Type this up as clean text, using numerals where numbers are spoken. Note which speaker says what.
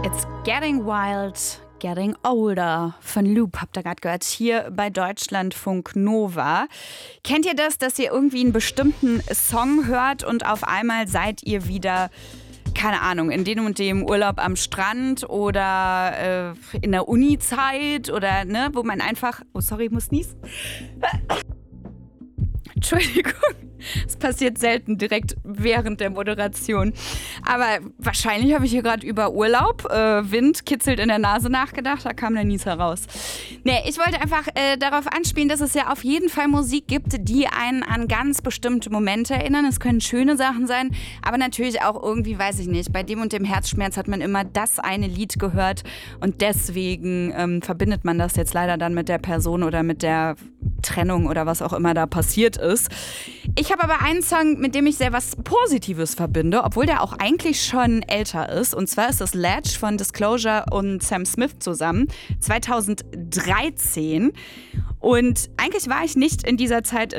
Speaker 1: It's Getting Wild, Getting Older von Loop, habt ihr gerade gehört, hier bei Deutschlandfunk Nova. Kennt ihr das, dass ihr irgendwie einen bestimmten Song hört und auf einmal seid ihr wieder, keine Ahnung, in dem und dem Urlaub am Strand oder in der Uni-Zeit oder, ne, wo man einfach, oh sorry, ich muss niesen. Entschuldigung, es passiert selten direkt während der Moderation. Aber wahrscheinlich habe ich hier gerade über Urlaub, Wind kitzelt in der Nase nachgedacht, da kam der Nieser raus. Nee, ich wollte einfach darauf anspielen, dass es ja auf jeden Fall Musik gibt, die einen an ganz bestimmte Momente erinnern. Es können schöne Sachen sein, aber natürlich auch irgendwie, weiß ich nicht, bei dem und dem Herzschmerz hat man immer das eine Lied gehört und deswegen verbindet man das jetzt leider dann mit der Person oder mit der Trennung oder was auch immer da passiert ist. Ich habe aber einen Song, mit dem ich sehr was Positives verbinde, obwohl der auch eigentlich schon älter ist. Und zwar ist das Ledge von Disclosure und Sam Smith zusammen, 2013. Und eigentlich war ich nicht in dieser Zeit